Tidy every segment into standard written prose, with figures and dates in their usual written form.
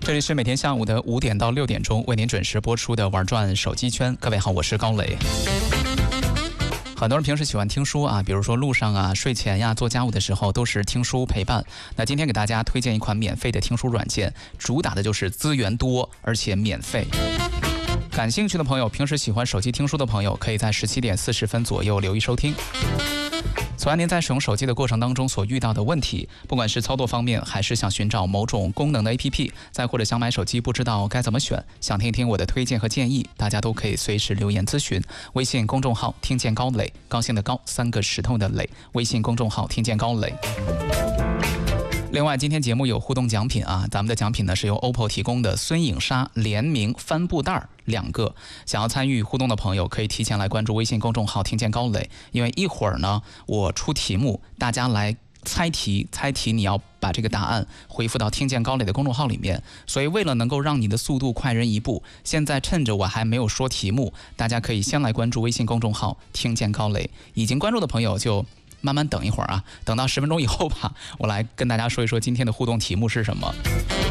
这里是每天下午的5点到6点钟为您准时播出的玩转手机圈。各位好，我是高磊。很多人平时喜欢听书啊，比如说路上啊、睡前呀、做家务的时候都是听书陪伴。那今天给大家推荐一款免费的听书软件，主打的就是资源多而且免费。感兴趣的朋友，平时喜欢手机听书的朋友，可以在17点40分左右留意收听。此外，您在使用手机的过程当中所遇到的问题，不管是操作方面，还是想寻找某种功能的 APP， 再或者想买手机不知道该怎么选，想听听我的推荐和建议，大家都可以随时留言咨询。微信公众号听见高磊，高兴的高，3个石头的磊，微信公众号听见高磊。另外，今天节目有互动奖品啊，咱们的奖品呢是由 OPPO 提供的孙颖莎联名帆布袋2个。想要参与互动的朋友，可以提前来关注微信公众号听见高磊，因为一会儿呢我出题目，大家来猜题，你要把这个答案回复到听见高磊的公众号里面。所以为了能够让你的速度快人一步，现在趁着我还没有说题目，大家可以先来关注微信公众号听见高磊。已经关注的朋友就慢慢等一会儿啊，等到10分钟以后吧，我来跟大家说一说今天的互动题目是什么。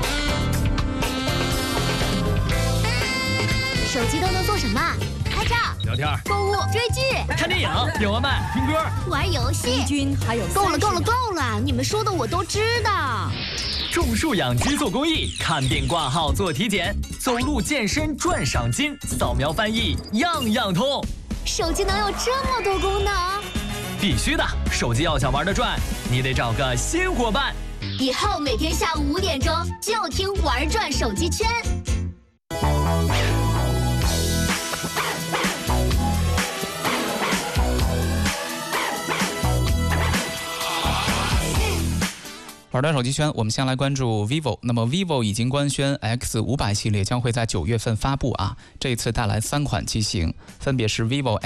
手机都能做什么？拍照、 聊天、 购物、追剧、 看电影、点外卖、听歌、 玩游戏。 君还有够了！你们说的我都知道。 种树养鸡做公益，看病挂号做体检，走路健身赚赏金，扫描翻译样样通。 手机能有这么多功能？ 必须的，手机要想玩得转，你得找个新伙伴。 以后每天下午5点钟就听玩转手机圈。 玩转手机圈，我们先来关注 vivo。那么 vivo 已经官宣 X500 系列将会在9月份发布啊，这一次带来3款机型，分别是 vivo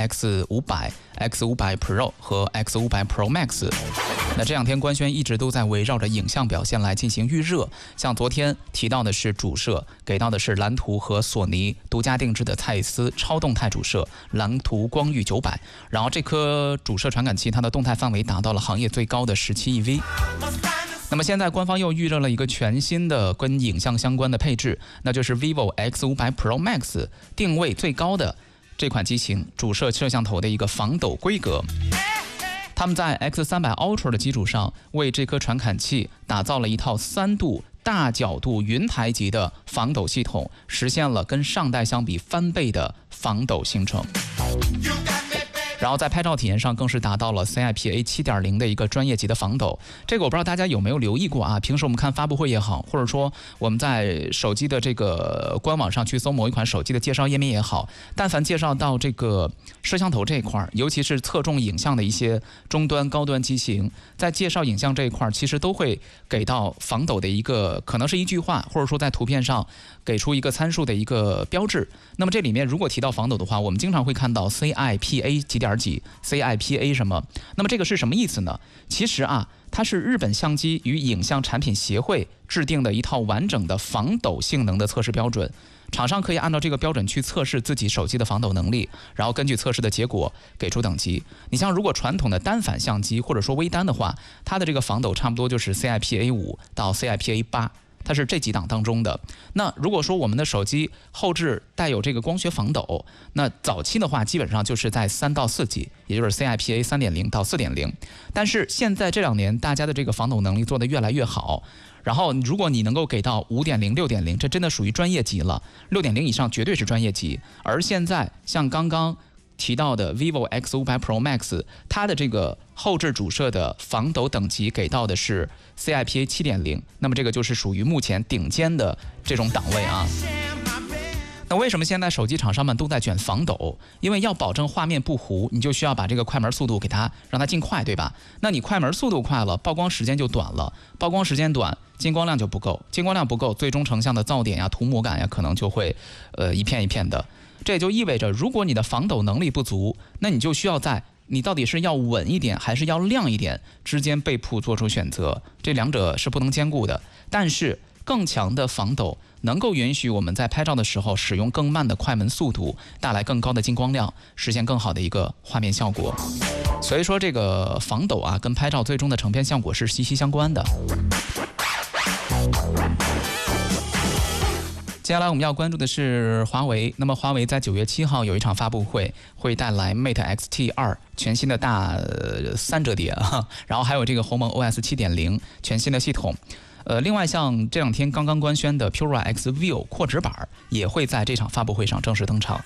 X500、X500 Pro 和 X500 Pro Max。那这2天官宣一直都在围绕着影像表现来进行预热，像昨天提到的是主摄，给到的是蓝图和索尼独家定制的蔡司超动态主摄蓝图光域900，然后这颗主摄传感器它的动态范围达到了行业最高的17 EV。那么现在官方又预热了一个全新的跟影像相关的配置，那就是 vivo X500 Pro Max 定位最高的这款机型主摄摄像头的一个防抖规格。他们在 X300 Ultra 的基础上，为这颗传感器打造了一套3度大角度云台级的防抖系统，实现了跟上代相比翻倍的防抖行程。然后在拍照体验上更是达到了 CIPA 7.0 的一个专业级的防抖。这个我不知道大家有没有留意过啊，平时我们看发布会也好，或者说我们在手机的这个官网上去搜某一款手机的介绍页面也好，但凡介绍到这个摄像头这一块，尤其是侧重影像的一些中端高端机型，在介绍影像这一块其实都会给到防抖的一个，可能是一句话，或者说在图片上给出一个参数的一个标志。那么这里面如果提到防抖的话，我们经常会看到 CIPA 几点几 CIPA 什么，那么这个是什么意思呢？其实啊，它是日本相机与影像产品协会制定的一套完整的防抖性能的测试标准，厂商可以按照这个标准去测试自己手机的防抖能力，然后根据测试的结果给出等级。你像如果传统的单反相机或者说微单的话，它的这个防抖差不多就是 CIPA 5到 CIPA 8，它是这几档当中的。那如果说我们的手机后置带有这个光学防抖，那早期的话基本上就是在3到4级，也就是 CIPA 3.0到4.0。但是现在这2年大家的这个防抖能力做得越来越好，然后如果你能够给到 5.0、6.0， 这真的属于专业级了， 6.0 以上绝对是专业级。而现在像刚刚提到的 vivo X500 Pro Max， 它的这个后置主摄的防抖等级给到的是 CIPA 7.0， 那么这个就是属于目前顶尖的这种档位啊。那为什么现在手机厂商们都在卷防抖？因为要保证画面不糊，你就需要把这个快门速度给它让它尽快，对吧？那你快门速度快了，曝光时间就短了，曝光时间短，进光量就不够，进光量不够，最终成像的噪点呀、涂抹感呀，可能就会一片一片的。这也就意味着，如果你的防抖能力不足，那你就需要在你到底是要稳一点还是要亮一点之间被迫做出选择，这两者是不能兼顾的。但是更强的防抖能够允许我们在拍照的时候使用更慢的快门速度，带来更高的进光量，实现更好的一个画面效果。所以说这个防抖啊，跟拍照最终的成片效果是息息相关的。 接下来我们要关注的是华为。那么华为在9月7号有一场发布会，会带来 Mate X-T2 全新的大3折叠，然后还有这个鸿蒙 OS 7.0全新的系统。另外像这两天刚刚官宣的 Pura X View 扩直板也会在这场发布会上正式登场。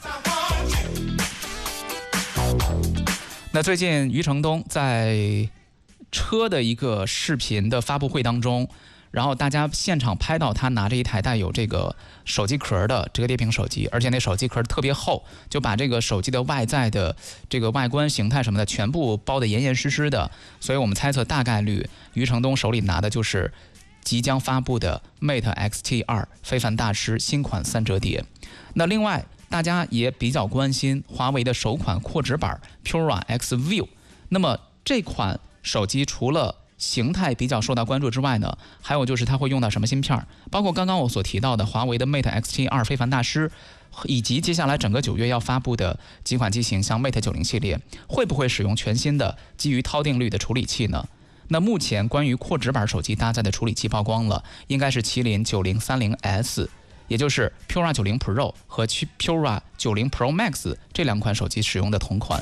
那最近余承东在车的一个视频的发布会当中，然后大家现场拍到他拿着一台带有这个手机壳的折叠屏手机，而且那手机壳特别厚，就把这个手机的外在的这个外观形态什么的全部包得严严实实的，所以我们猜测大概率余承东手里拿的就是即将发布的 Mate X-T2 非凡大师新款3折叠。那另外大家也比较关心华为的首款扩直板 Pura X View。那么这款手机除了形态比较受到关注之外呢，还有就是它会用到什么芯片，包括刚刚我所提到的华为的 Mate X-T2 非凡大师，以及接下来整个9月要发布的几款机型，像 Mate 90系列，会不会使用全新的基于韬定律的处理器呢？那目前关于扩直板手机搭载的处理器曝光了，应该是麒麟 9030S， 也就是 Pura 90 Pro 和 Pura 90 Pro Max 这两款手机使用的同款。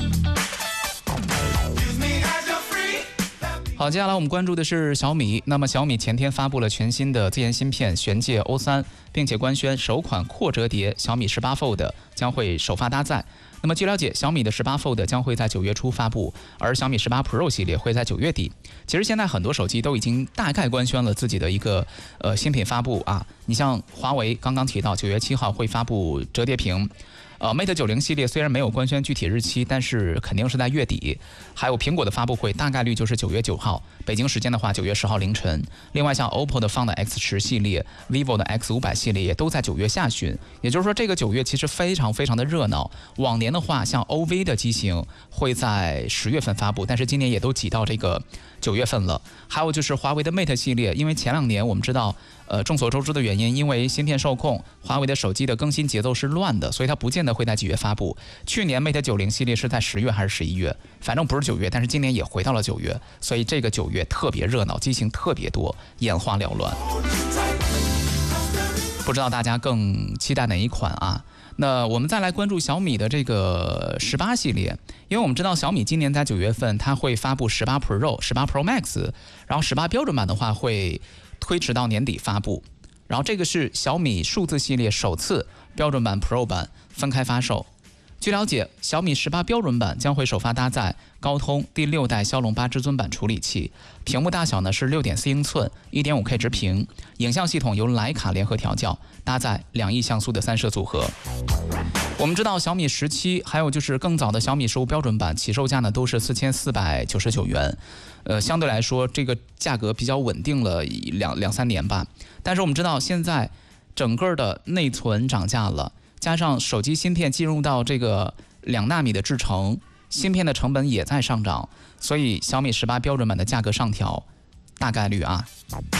好，接下来我们关注的是小米。那么小米前天发布了全新的自研芯片玄界 O3， 并且官宣首款扩折叠小米18 Fold 将会首发搭载。那么据了解，小米的18 Fold 将会在9月初发布，而小米18 Pro 系列会在9月底。其实现在很多手机都已经大概官宣了自己的一个新品发布啊。你像华为刚刚提到9月7号会发布折叠屏。Mate 90系列虽然没有官宣具体日期，但是肯定是在月底。还有苹果的发布会大概率就是9月9号，北京时间的话9月10号凌晨。另外像 OPPO 的 Find X10系列、vivo 的 X500系列也都在9月下旬。也就是说这个9月其实非常非常的热闹。往年的话像 OV 的机型会在10月份发布，但是今年也都挤到这个9月份了。还有就是华为的 Mate 系列，因为前2年我们知道众所周知的原因，因为芯片受控，华为的手机的更新节奏是乱的，所以它不见得会在几月发布。去年 Mate 90系列是在10月还是11月，反正不是9月，但是今年也回到了9月，所以这个9月特别热闹，机型特别多，眼花缭乱。不知道大家更期待哪一款啊？那我们再来关注小米的这个18系列，因为我们知道小米今年在9月份它会发布18 Pro、18 Pro Max， 然后18标准版的话会推迟到年底发布。然后这个是小米数字系列首次标准版 Pro 版分开发售。据了解，小米18标准版将会首发搭载高通第6代骁龙8至尊版处理器，屏幕大小呢是 6.4 英寸 1.5K 直屏，影像系统由徕卡联合调教，搭载2亿像素的3摄组合。我们知道小米17还有就是更早的小米15标准版起售价呢都是4499元，相对来说这个价格比较稳定了两三年吧。但是我们知道现在整个的内存涨价了，加上手机芯片进入到这个2纳米的制程，芯片的成本也在上涨，所以小米18标准版的价格上调，大概率啊。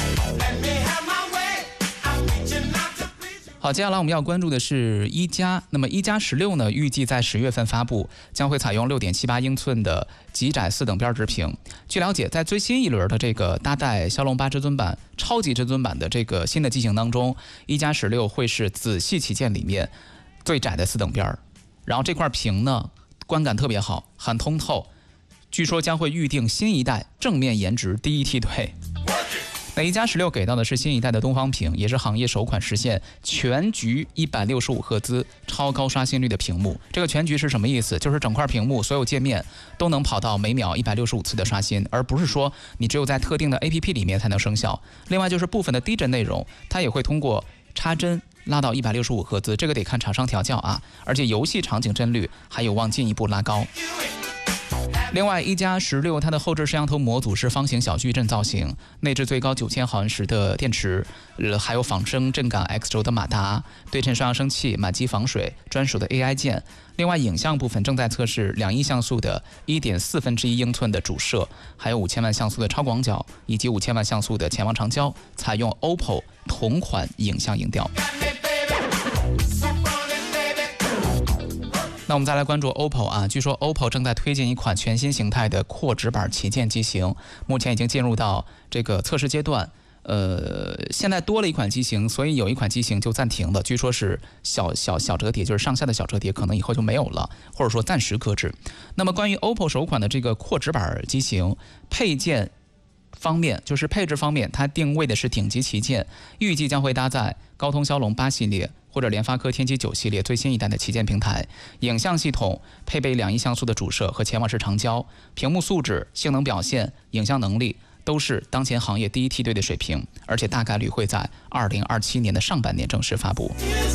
好，接下来我们要关注的是一加。那么一加16呢，预计在10月份发布，将会采用 6.78 英寸的极窄4等边直屏。据了解，在最新一轮的这个搭载骁龙8至尊版、超级至尊版的这个新的机型当中，一加16会是仔细旗舰里面最窄的4等边，然后这块屏呢，观感特别好，很通透。据说将会预定新一代正面颜值第一梯队。那一加16给到的是新一代的东方屏，也是行业首款实现全局165赫兹超高刷新率的屏幕。这个全局是什么意思？就是整块屏幕所有界面都能跑到每秒165次的刷新，而不是说你只有在特定的 APP 里面才能生效。另外就是部分的低帧内容，它也会通过插帧拉到165赫兹，这个得看厂商调教啊。而且游戏场景帧率还有望进一步拉高。另外，一加16它的后置摄像头模组是方形小矩阵造型，内置最高9000毫安时的电池，还有仿生震感 X 轴的马达，对称双扬声器，满级防水，专属的 AI 键。另外，影像部分正在测试2亿像素的1.4英寸的主摄，还有5000万像素的超广角，以及5000万像素的潜望长焦，采用 OPPO 同款影像影调。那我们再来关注 OPPO 啊，据说 OPPO 正在推进一款全新形态的扩直板旗舰机型，目前已经进入到这个测试阶段。 现在多了一款机型，所以有一款机型就暂停了，据说是小折叠，就是上下的小折叠，可能以后就没有了，或者说暂时搁置。那么关于 OPPO 首款的这个扩直板机型，配件方面，就是配置方面，它定位的是顶级旗舰，预计将会搭载高通骁龙8系列或者联发科天玑9系列最新一代的旗舰平台。影像系统配备2亿像素的主摄和前网式长焦，屏幕素质、性能表现、影像能力都是当前行业第一梯队的水平，而且大概率会在2027年的上半年正式发布。